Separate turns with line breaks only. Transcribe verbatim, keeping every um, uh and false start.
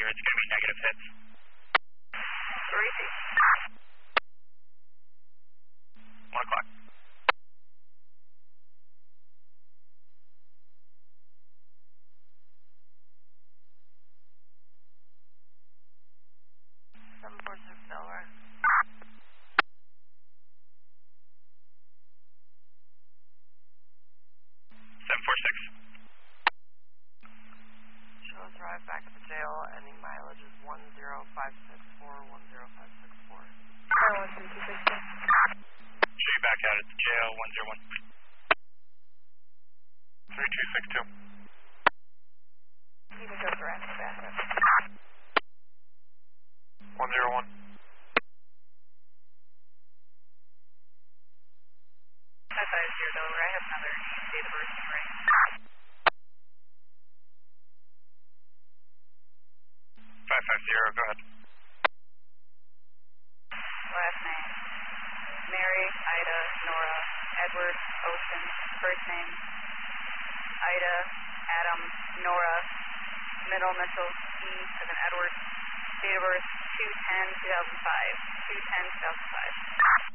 clear. It's going to be negative hits.
Three feet.
One o'clock.
Seven four six Delaware.
Seven four six.
Show us drive back to the jail. Ending mileage is one zero five six four. One zero five six four. Zero one three two six two.
Show you back out at the jail. One zero one. Three two six two.
You can go direct to bathroom.
One zero one.
Five five zero Delaware. I have another date of birth right.
Five five zero. Go ahead.
Last name Mary, Ida, Nora, Edward, Ocean. First name Ida, Adam, Nora. Middle initial E as in Edward. Date of birth two ten two thousand five. two ten two thousand five.